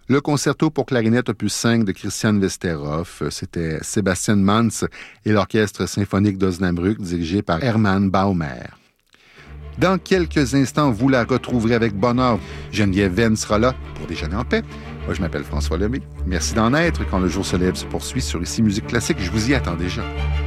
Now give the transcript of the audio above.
Le concerto pour clarinette opus 5 de Christian Westerhoff, c'était Sébastien Mantz et l'Orchestre symphonique d'Osnabrück dirigé par Hermann Baumer. Dans quelques instants, vous la retrouverez avec bonheur. Geneviève Venn sera là pour déjeuner en paix. Moi, je m'appelle François Lemay. Merci d'en être. Quand le jour se lève se poursuit sur Ici Musique Classique, je vous y attends déjà.